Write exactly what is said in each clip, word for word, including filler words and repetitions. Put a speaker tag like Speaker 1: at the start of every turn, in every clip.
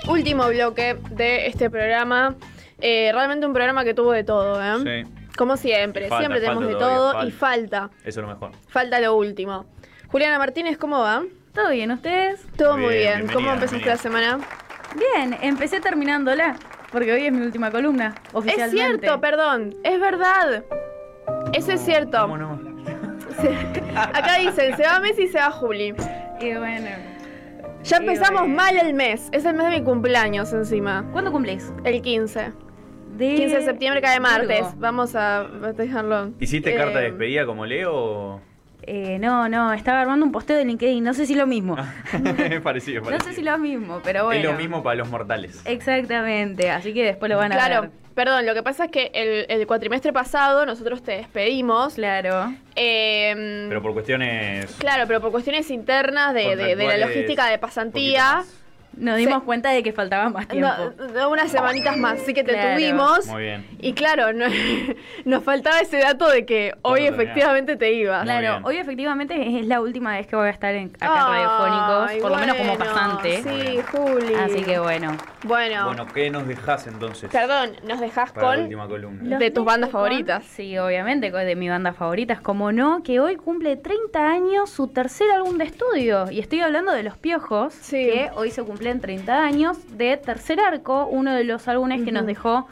Speaker 1: último bloque de este programa. Eh, realmente un programa que tuvo de todo, ¿eh? Sí. Como siempre, falta, siempre tenemos de todo falta. y falta.
Speaker 2: Eso es lo mejor.
Speaker 1: Falta lo último. Juliana Martínez, ¿cómo va?
Speaker 3: ¿Todo bien? ¿Ustedes?
Speaker 1: Todo muy bien. bien. ¿Cómo empezaste la semana?
Speaker 3: Bien, empecé terminándola, porque hoy es mi última columna, oficialmente.
Speaker 1: Es cierto, perdón, es verdad. Eso es cierto.
Speaker 2: ¿Cómo no?
Speaker 1: Acá dicen, se va Messi y se va Juli.
Speaker 3: Y bueno.
Speaker 1: Ya empezamos bueno. mal el mes. Es el mes de mi cumpleaños encima.
Speaker 3: ¿Cuándo cumplís?
Speaker 1: El quince.
Speaker 3: De...
Speaker 1: quince de septiembre cae martes. Virgo. Vamos a festejarlo.
Speaker 2: ¿Hiciste eh... carta de despedida como Leo o...?
Speaker 3: Eh, no, no, estaba armando un posteo de LinkedIn, no sé si lo mismo.
Speaker 2: Es parecido, parecido.
Speaker 3: No sé si lo mismo, pero bueno.
Speaker 2: Es lo mismo para los mortales.
Speaker 3: Exactamente, así que después lo van a
Speaker 1: claro,
Speaker 3: ver.
Speaker 1: Claro, perdón, lo que pasa es que el, el cuatrimestre pasado nosotros te despedimos.
Speaker 3: Claro.
Speaker 1: Eh,
Speaker 2: pero por cuestiones...
Speaker 1: Claro, pero por cuestiones internas de, de, de la logística de pasantía.
Speaker 3: Nos dimos
Speaker 1: sí.
Speaker 3: cuenta de que faltaba más tiempo.
Speaker 1: No, unas semanitas más, sí que te
Speaker 3: claro.
Speaker 1: tuvimos.
Speaker 2: Muy bien.
Speaker 1: Y claro, no, nos faltaba ese dato de que hoy
Speaker 2: Bueno,
Speaker 1: efectivamente te ibas.
Speaker 3: Claro, hoy efectivamente es la última vez que voy a estar en, acá en Radiofónicos,
Speaker 1: Ay,
Speaker 3: por
Speaker 1: bueno,
Speaker 3: lo menos como pasante.
Speaker 1: Sí, Juli.
Speaker 3: Así que bueno.
Speaker 1: Bueno.
Speaker 2: Bueno, ¿qué nos dejás entonces?
Speaker 1: Perdón, nos dejás
Speaker 2: para
Speaker 1: con
Speaker 2: la última columna.
Speaker 1: de tus bandas favoritas.
Speaker 3: Sí, obviamente, de mis bandas favoritas, como no, que hoy cumple treinta años su tercer álbum de estudio. Y estoy hablando de Los Piojos,
Speaker 1: sí.
Speaker 3: que hoy se cumplen treinta años de Tercer Arco, uno de los álbumes uh-huh. que nos dejó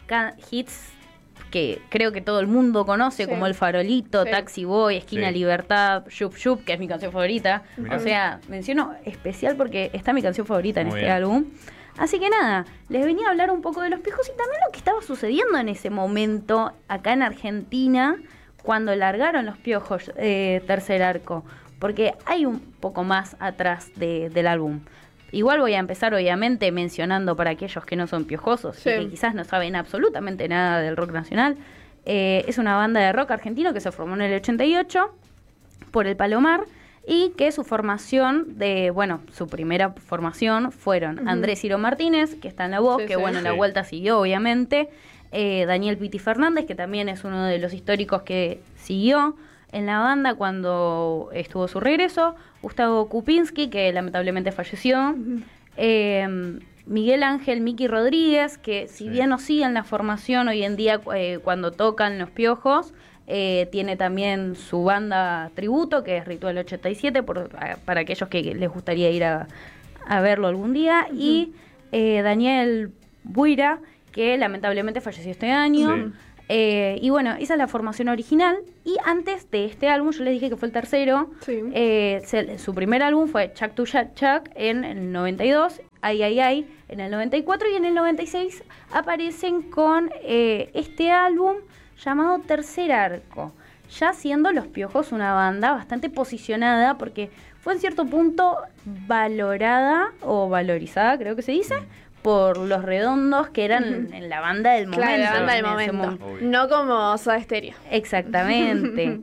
Speaker 3: hits que creo que todo el mundo conoce, sí. como El Farolito, sí. Taxi Boy, Esquina sí. Libertad, Yup Yup, que es mi canción favorita. Mirá. O sea, menciono especial porque está mi canción favorita en Muy este bien. álbum. Así que nada, les venía a hablar un poco de Los Piojos y también lo que estaba sucediendo en ese momento acá en Argentina cuando largaron Los Piojos eh, Tercer Arco, porque hay un poco más atrás de, del álbum. Igual voy a empezar obviamente mencionando para aquellos que no son piojosos sí. y que quizás no saben absolutamente nada del rock nacional. Eh, es una banda de rock argentino que se formó en el ochenta y ocho por el Palomar y que su formación, de bueno, su primera formación fueron uh-huh. Andrés Ciro Martínez, que está en la voz, sí, que sí, bueno, sí. la vuelta siguió obviamente, eh, Daniel Piti Fernández, que también es uno de los históricos que siguió en la banda cuando estuvo su regreso, Gustavo Kupinski, que lamentablemente falleció, uh-huh. eh, Miguel Ángel Miki Rodríguez, que si sí. bien no sigue en la formación hoy en día eh, cuando tocan Los Piojos, eh, tiene también su banda tributo, que es Ritual ochenta y siete, por, para aquellos que les gustaría ir a, a verlo algún día, uh-huh. y eh, Daniel Buira, que lamentablemente falleció este año. Sí. Eh, y bueno, esa es la formación original. Y antes de este álbum, yo les dije que fue el tercero.
Speaker 1: Sí.
Speaker 3: Eh, se, su primer álbum fue Chuck to Chuck Chuck en el noventa y dos, Ay Ay Ay en el noventa y cuatro y en el noventa y seis aparecen con eh, este álbum llamado Tercer Arco. Ya siendo Los Piojos una banda bastante posicionada porque fue en cierto punto valorada o valorizada, creo que se dice, por Los Redondos, que eran uh-huh. en la banda del momento.
Speaker 1: Claro, la banda del momento. momento. No como Soda Stereo.
Speaker 3: Exactamente.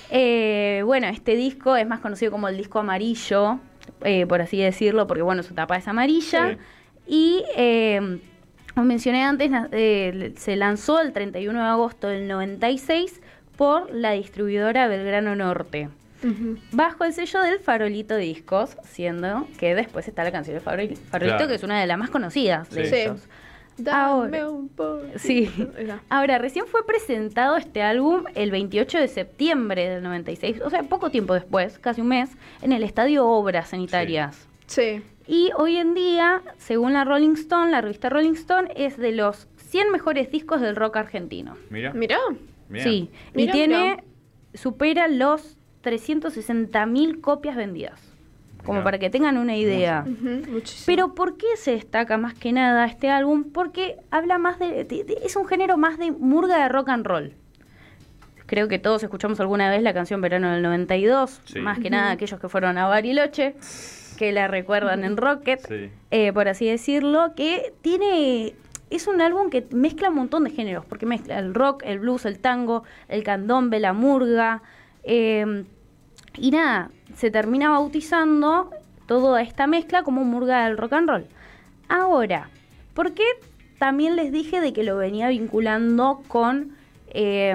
Speaker 3: eh, bueno, este disco es más conocido como el disco amarillo, eh, por así decirlo, porque bueno, su tapa es amarilla. Sí. Y, eh, como mencioné antes, eh, se lanzó el treinta y uno de agosto del noventa y seis por la distribuidora Belgrano Norte. Uh-huh. Bajo el sello del Farolito Discos, siendo que después está la canción del Farolito, Farolito claro. que es una de las más conocidas de sí. ellos.
Speaker 1: Sí. Ahora, un
Speaker 3: sí. Ahora, recién fue presentado este álbum el veintiocho de septiembre del noventa y seis, o sea, poco tiempo después, casi un mes, en el Estadio Obras Sanitarias.
Speaker 1: Sí. sí.
Speaker 3: Y hoy en día, según la Rolling Stone, la revista Rolling Stone, es de los cien mejores discos del rock argentino.
Speaker 2: Mira.
Speaker 1: Mira.
Speaker 3: Sí.
Speaker 1: Mirá,
Speaker 3: y tiene,
Speaker 1: mirá.
Speaker 3: supera los trescientas sesenta mil copias vendidas, como Mirá. para que tengan una idea.
Speaker 1: Uh-huh,
Speaker 3: Pero ¿por qué se destaca más que nada este álbum? Porque habla más de, de, de, es un género más de murga de rock and roll. Creo que todos escuchamos alguna vez la canción Verano del noventa y dos, sí. más que uh-huh. nada aquellos que fueron a Bariloche, que la recuerdan uh-huh. en Rocket, sí. eh, por así decirlo, que tiene... Es un álbum que mezcla un montón de géneros, porque mezcla el rock, el blues, el tango, el candombe, la murga... Eh, y nada, se termina bautizando toda esta mezcla como murga del rock and roll. Ahora, ¿por qué también les dije de que lo venía vinculando con eh,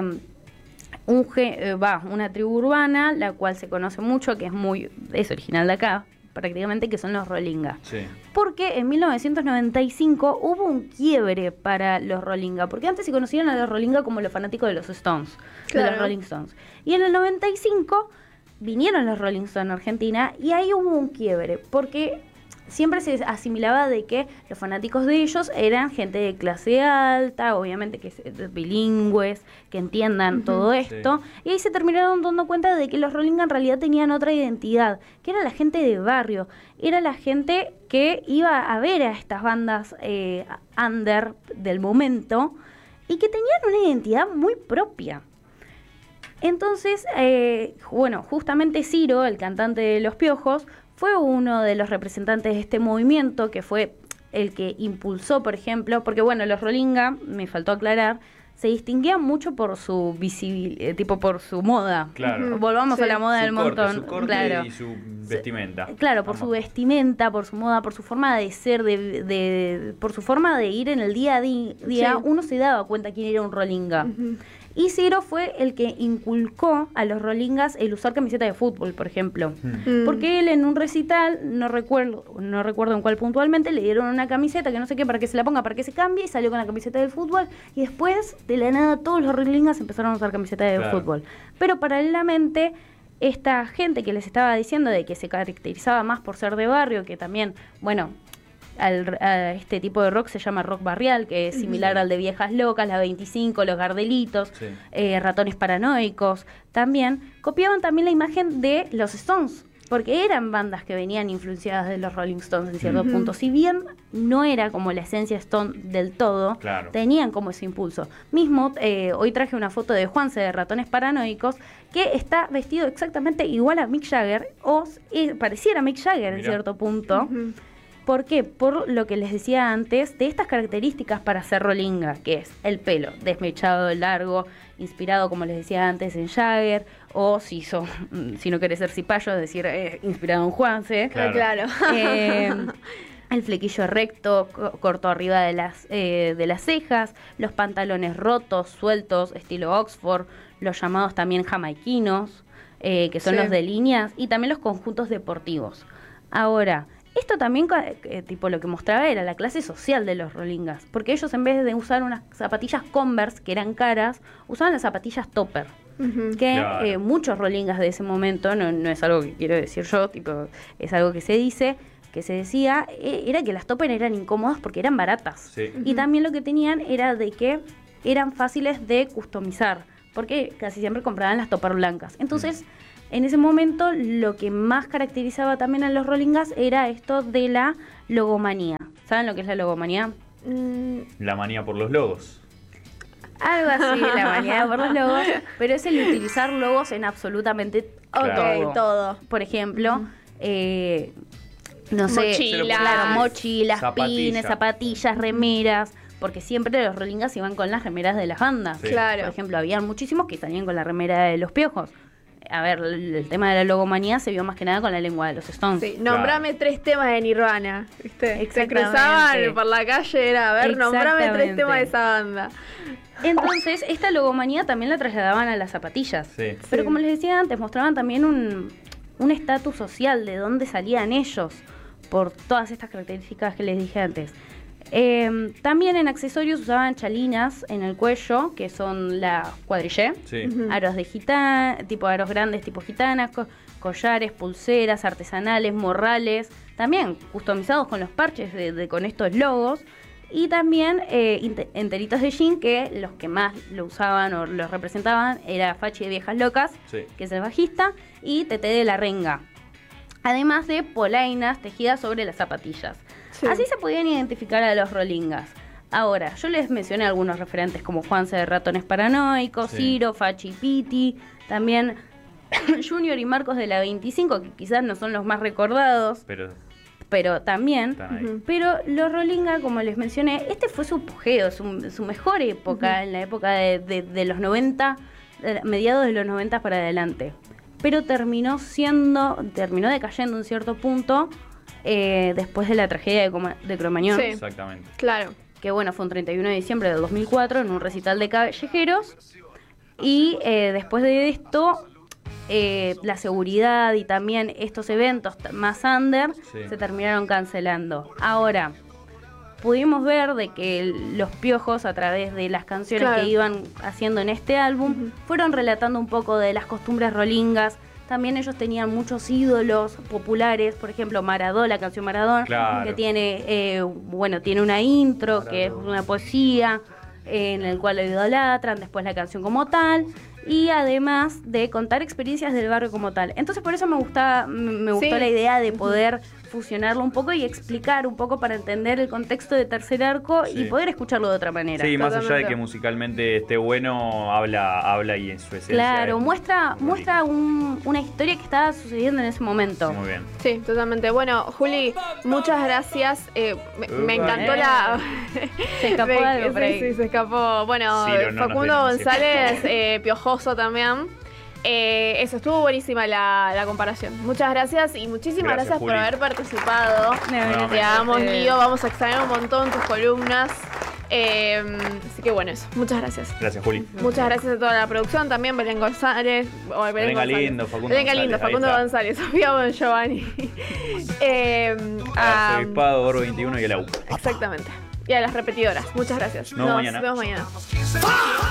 Speaker 3: un eh, va, una tribu urbana, la cual se conoce mucho, que es muy es original de acá, prácticamente, que son los Rolinga?
Speaker 2: Sí.
Speaker 3: ¿Por porque en mil novecientos noventa y cinco hubo un quiebre para los Rollinga, porque antes se conocían a los Rollinga como los fanáticos de los Stones, claro. de los Rolling Stones. Y en el noventa y cinco vinieron los Rolling Stones a Argentina y ahí hubo un quiebre, porque siempre se asimilaba de que los fanáticos de ellos eran gente de clase alta, obviamente que bilingües, que entiendan uh-huh, todo esto, sí. Y ahí se terminaron dando cuenta de que los Rolling en realidad tenían otra identidad, que era la gente de barrio, era la gente que iba a ver a estas bandas eh, under del momento y que tenían una identidad muy propia. Entonces, eh, bueno, justamente Ciro, el cantante de Los Piojos, fue uno de los representantes de este movimiento, que fue el que impulsó, por ejemplo, porque bueno, los Rollinga, me faltó aclarar, se distinguían mucho por su visibilidad, tipo por su moda.
Speaker 2: Claro.
Speaker 3: Volvamos sí. a la moda
Speaker 2: su
Speaker 3: del
Speaker 2: corte,
Speaker 3: montón.
Speaker 2: Su corte
Speaker 3: claro.
Speaker 2: y su vestimenta.
Speaker 3: Claro, por Vamos. su vestimenta, por su moda, por su forma de ser, de, de por su forma de ir en el día a día, sí. uno se daba cuenta quién era un Rollinga. Uh-huh. Y Ciro fue el que inculcó a los Rollingas el usar camiseta de fútbol, por ejemplo. Mm. Porque él en un recital, no recuerdo no recuerdo en cuál puntualmente, le dieron una camiseta que no sé qué, para que se la ponga, para que se cambie, y salió con la camiseta del fútbol. Y después, de la nada, todos los Rollingas empezaron a usar camiseta de claro. fútbol. Pero paralelamente, esta gente que les estaba diciendo de que se caracterizaba más por ser de barrio, que también, bueno... Al, a este tipo de rock se llama rock barrial, que es similar uh-huh. al de Viejas Locas, la veinticinco, Los Gardelitos, sí. eh, Ratones Paranoicos. También copiaban también la imagen de los Stones, porque eran bandas que venían influenciadas de los Rolling Stones en cierto uh-huh. punto. Si bien no era como la esencia Stone del todo, claro. tenían como ese impulso. Mismo, eh, hoy traje una foto de Juanse de Ratones Paranoicos, que está vestido exactamente igual a Mick Jagger, o eh, pareciera Mick Jagger Mirá. en cierto punto. Uh-huh. ¿Por qué? Por lo que les decía antes, de estas características para ser Rollinga, que es el pelo desmechado, largo, inspirado, como les decía antes, en Jagger, o si, so, si no querés ser cipayo, es decir, eh, inspirado en Juanse.
Speaker 1: Claro. claro.
Speaker 3: Eh, el flequillo recto, co- corto arriba de las, eh, de las cejas, los pantalones rotos, sueltos, estilo Oxford, los llamados también jamaiquinos, eh, que son sí. los de líneas, y también los conjuntos deportivos. Ahora... Esto también, eh, tipo, lo que mostraba era la clase social de los Rollingas, porque ellos en vez de usar unas zapatillas Converse, que eran caras, usaban las zapatillas Topper, uh-huh. que claro. eh, muchos Rollingas de ese momento, no, no es algo que quiero decir yo, tipo, es algo que se dice, que se decía, eh, era que las Topper eran incómodas porque eran baratas.
Speaker 2: Sí.
Speaker 3: Uh-huh. Y también lo que tenían era de que eran fáciles de customizar, porque casi siempre compraban las Topper blancas. Entonces... Uh-huh. En ese momento lo que más caracterizaba también a los Rollingas era esto de la logomanía. ¿Saben lo que es la logomanía?
Speaker 2: Mm. La manía por los logos.
Speaker 3: Algo así, la manía por los logos, pero es el utilizar logos en absolutamente
Speaker 1: claro.
Speaker 3: todo. todo. Por ejemplo, mm. eh, no sé,
Speaker 1: mochilas,
Speaker 3: claro, mochilas,
Speaker 2: Zapatilla.
Speaker 3: pines, zapatillas, remeras, porque siempre los Rollingas iban con las remeras de las bandas.
Speaker 2: Sí.
Speaker 1: Claro.
Speaker 3: Por ejemplo, había muchísimos que salían con la remera de Los Piojos. A ver, el, el tema de la logomanía se vio más que nada con la lengua de los Stones.
Speaker 1: Sí, nombrame claro. tres temas de Nirvana, ¿viste? Se
Speaker 3: Exactamente.
Speaker 1: cruzaban por la calle, era, a ver, nombrame tres temas de esa banda.
Speaker 3: Entonces, esta logomanía también la trasladaban a las zapatillas.
Speaker 2: Sí.
Speaker 3: Pero
Speaker 1: sí.
Speaker 3: como les decía antes, mostraban también un un estatus social de dónde salían ellos, por todas estas características que les dije antes. Eh, también en accesorios usaban chalinas en el cuello, que son la cuadrillé,
Speaker 2: sí.
Speaker 3: uh-huh. aros de gitana, tipo aros grandes tipo gitanas, co- collares, pulseras artesanales, morrales, también customizados con los parches de, de con estos logos, y también eh, inter- enteritos de jean, que los que más lo usaban o los representaban era Fachi de Viejas Locas,
Speaker 2: sí.
Speaker 3: que es el bajista, y Tete de la Renga, además de polainas tejidas sobre las zapatillas. Sí. Así se podían identificar a los Rollingas. Ahora, yo les mencioné algunos referentes como Juanse de Ratones Paranoicos, sí. Ciro, Fachi, Piti, también Junior y Marcos de la veinticinco, que quizás no son los más recordados, pero, pero también. Uh-huh. Pero los Rollinga, como les mencioné, este fue su apogeo, su, su mejor época, uh-huh. en la época de, de, de los noventa, de mediados de los noventa para adelante. Pero terminó siendo, terminó decayendo en cierto punto, Eh, después de la tragedia de, Coma, de Cromañón.
Speaker 1: Sí,
Speaker 2: exactamente.
Speaker 1: Claro.
Speaker 3: Que bueno, fue un treinta y uno de diciembre del dos mil cuatro en un recital de callejeros. Y eh, después de esto eh, la seguridad y también estos eventos más under
Speaker 2: sí.
Speaker 3: se terminaron cancelando. Ahora, pudimos ver de que los Piojos, a través de las canciones
Speaker 1: claro.
Speaker 3: que iban haciendo en este álbum, uh-huh. fueron relatando un poco de las costumbres rolingas. También ellos tenían muchos ídolos populares, por ejemplo, Maradó, la canción Maradó,
Speaker 2: claro.
Speaker 3: que tiene, eh, bueno, tiene una intro, Maradó. que es una poesía, eh, en el cual lo idolatran, después la canción como tal, y además de contar experiencias del barrio como tal. Entonces por eso me gusta, me gustó sí. la idea de poder fusionarlo un poco y explicar un poco para entender el contexto de Tercer Arco sí. y poder escucharlo de otra manera.
Speaker 2: Sí, más allá de que musicalmente esté bueno, habla habla y en su esencia.
Speaker 3: Claro, muestra muestra un, una historia que estaba sucediendo en ese momento.
Speaker 2: Muy bien.
Speaker 1: Sí, totalmente. Bueno, Juli, muchas gracias. Eh, me, me encantó eh. la...
Speaker 3: Se escapó
Speaker 1: me,
Speaker 3: algo por ahí.
Speaker 1: Sí, sí, se escapó. Bueno, sí, no, Facundo no González, eh, piojoso también. Eh, eso, estuvo buenísima la, la comparación. Muchas gracias y muchísimas gracias, gracias por haber participado. No, Te hagamos lío, vamos a extrañar un montón tus columnas. Eh, así que bueno, eso. Muchas gracias.
Speaker 2: Gracias, Juli.
Speaker 1: Muchas gracias a toda la producción, también Belén González. O Belén,
Speaker 2: Belén Galindo, Facundo
Speaker 1: Belén Galindo, Facundo González, Sofía Bon Giovanni. eh,
Speaker 2: a Obispado, Oro veintiuno y el A U.
Speaker 1: Exactamente. Y a las repetidoras. Muchas gracias.
Speaker 2: Nos, Nos
Speaker 1: vemos mañana.